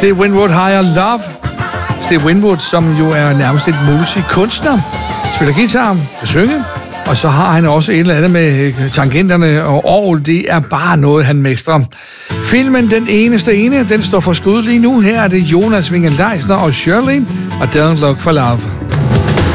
Steve Winwood, Higher Love. Steve Winwood, som jo er nærmest et musikkunstner, spiller guitar, kan synge, og så har han også et eller andet med tangenterne og orgel. Det er bare noget, han mestrer. Filmen Den Eneste Ene, den står for skud lige nu. Her er det Jonas Winge-Leisner og Shirley og Don't Look for Love.